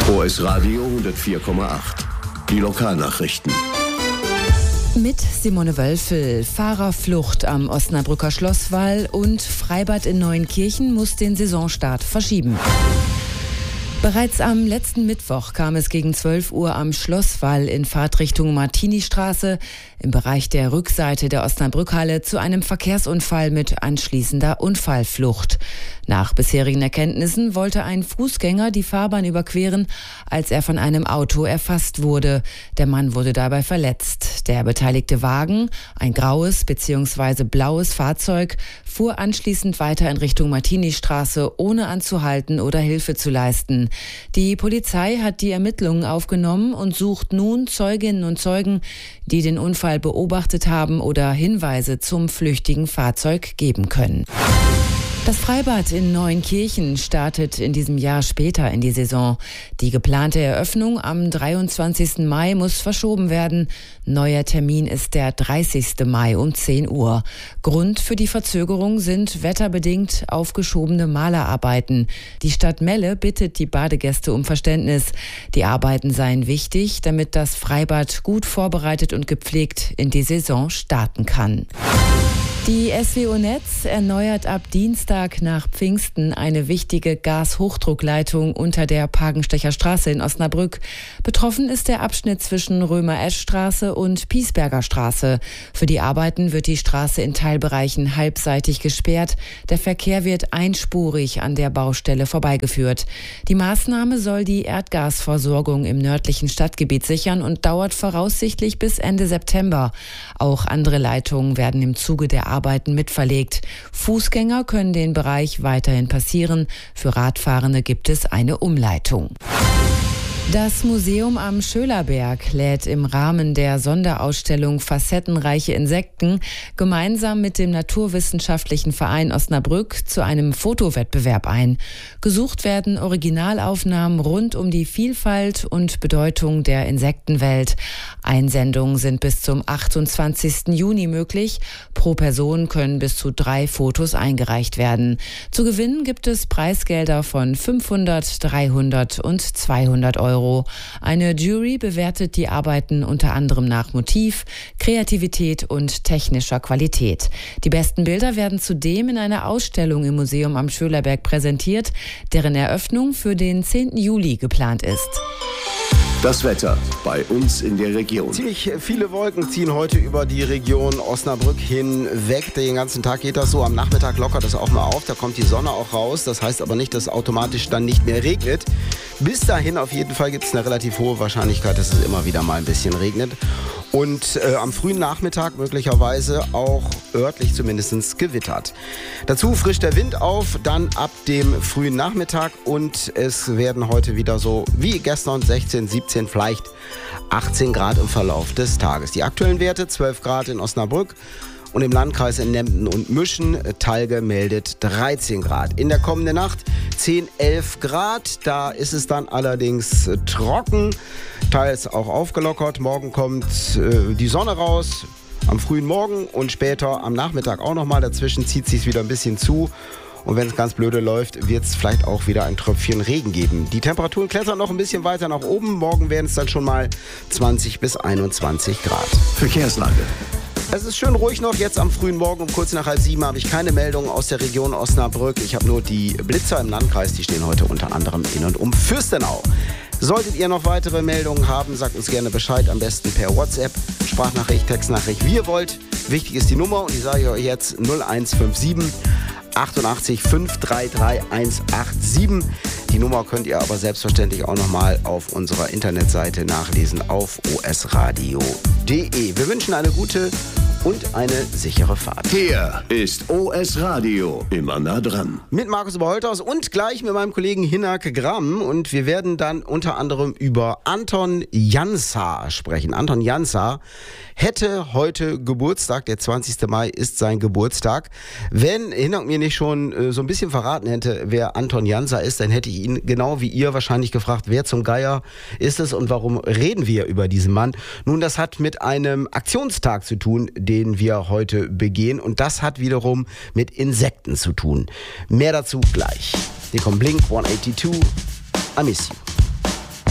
OS Radio 104,8. Die Lokalnachrichten. Mit Simone Wölfel. Fahrerflucht am Osnabrücker Schlosswall und Freibad in Neuenkirchen muss den Saisonstart verschieben. Bereits am letzten Mittwoch kam es gegen 12 Uhr am Schlosswall in Fahrtrichtung Martini-Straße im Bereich der Rückseite der Osnabrückhalle zu einem Verkehrsunfall mit anschließender Unfallflucht. Nach bisherigen Erkenntnissen wollte ein Fußgänger die Fahrbahn überqueren, als er von einem Auto erfasst wurde. Der Mann wurde dabei verletzt. Der beteiligte Wagen, ein graues bzw. blaues Fahrzeug, fuhr anschließend weiter in Richtung Martini-Straße, ohne anzuhalten oder Hilfe zu leisten. Die Polizei hat die Ermittlungen aufgenommen und sucht nun Zeuginnen und Zeugen, die den Unfall beobachtet haben oder Hinweise zum flüchtigen Fahrzeug geben können. Das Freibad in Neuenkirchen startet in diesem Jahr später in die Saison. Die geplante Eröffnung am 23. Mai muss verschoben werden. Neuer Termin ist der 30. Mai um 10 Uhr. Grund für die Verzögerung sind wetterbedingt aufgeschobene Malerarbeiten. Die Stadt Melle bittet die Badegäste um Verständnis. Die Arbeiten seien wichtig, damit das Freibad gut vorbereitet und gepflegt in die Saison starten kann. Die SWO Netz erneuert ab Dienstag nach Pfingsten eine wichtige Gashochdruckleitung unter der Pagenstecher Straße in Osnabrück. Betroffen ist der Abschnitt zwischen Römer-Esch-Straße und Piesberger Straße. Für die Arbeiten wird die Straße in Teilbereichen halbseitig gesperrt. Der Verkehr wird einspurig an der Baustelle vorbeigeführt. Die Maßnahme soll die Erdgasversorgung im nördlichen Stadtgebiet sichern und dauert voraussichtlich bis Ende September. Auch andere Leitungen werden im Zuge der Arbeiten mitverlegt. Fußgänger können den Bereich weiterhin passieren. Für Radfahrende gibt es eine Umleitung. Das Museum am Schölerberg lädt im Rahmen der Sonderausstellung Facettenreiche Insekten gemeinsam mit dem Naturwissenschaftlichen Verein Osnabrück zu einem Fotowettbewerb ein. Gesucht werden Originalaufnahmen rund um die Vielfalt und Bedeutung der Insektenwelt. Einsendungen sind bis zum 28. Juni möglich. Pro Person können bis zu 3 Fotos eingereicht werden. Zu gewinnen gibt es Preisgelder von 500, 300 und 200 Euro. Eine Jury bewertet die Arbeiten unter anderem nach Motiv, Kreativität und technischer Qualität. Die besten Bilder werden zudem in einer Ausstellung im Museum am Schölerberg präsentiert, deren Eröffnung für den 10. Juli geplant ist. Das Wetter bei uns in der Region. Ziemlich viele Wolken ziehen heute über die Region Osnabrück hinweg. Den ganzen Tag geht das so. Am Nachmittag lockert das auch mal auf. Da kommt die Sonne auch raus. Das heißt aber nicht, dass es automatisch dann nicht mehr regnet. Bis dahin auf jeden Fall gibt es eine relativ hohe Wahrscheinlichkeit, dass es immer wieder mal ein bisschen regnet. Und am frühen Nachmittag möglicherweise auch örtlich zumindest gewittert. Dazu frischt der Wind auf, dann ab dem frühen Nachmittag und es werden heute wieder so wie gestern 16, 17, vielleicht 18 Grad im Verlauf des Tages. Die aktuellen Werte 12 Grad in Osnabrück. Und im Landkreis in Nembden und Müschen, Talge meldet 13 Grad. In der kommenden Nacht 10, 11 Grad. Da ist es dann allerdings trocken, teils auch aufgelockert. Morgen kommt die Sonne raus, am frühen Morgen und später am Nachmittag auch nochmal. Dazwischen zieht es sich wieder ein bisschen zu. Und wenn es ganz blöde läuft, wird es vielleicht auch wieder ein Tröpfchen Regen geben. Die Temperaturen klettern noch ein bisschen weiter nach oben. Morgen werden es dann schon mal 20 bis 21 Grad. Verkehrslage. Es ist schön ruhig noch. Jetzt am frühen Morgen um kurz nach 6:30 habe ich keine Meldungen aus der Region Osnabrück. Ich habe nur die Blitzer im Landkreis. Die stehen heute unter anderem in und um Fürstenau. Solltet ihr noch weitere Meldungen haben, sagt uns gerne Bescheid. Am besten per WhatsApp, Sprachnachricht, Textnachricht, wie ihr wollt. Wichtig ist die Nummer und die sage ich euch jetzt 0157 88 533 187. Die Nummer könnt ihr aber selbstverständlich auch nochmal auf unserer Internetseite nachlesen auf osradio.de. Wir wünschen eine gute und eine sichere Fahrt. Hier ist OS Radio, immer nah dran. Mit Markus Oberholthaus und gleich mit meinem Kollegen Hinak Gramm. Und wir werden dann unter anderem über Anton Jansa sprechen. Anton Jansa hätte heute Geburtstag, der 20. Mai ist sein Geburtstag. Wenn Hinak mir nicht schon so ein bisschen verraten hätte, wer Anton Jansa ist, dann hätte ich ihn genau wie ihr wahrscheinlich gefragt, wer zum Geier ist es und warum reden wir über diesen Mann? Nun, das hat mit einem Aktionstag zu tun, den wir heute begehen. Und das hat wiederum mit Insekten zu tun. Mehr dazu gleich. Hier kommt Blink 182, I Miss You.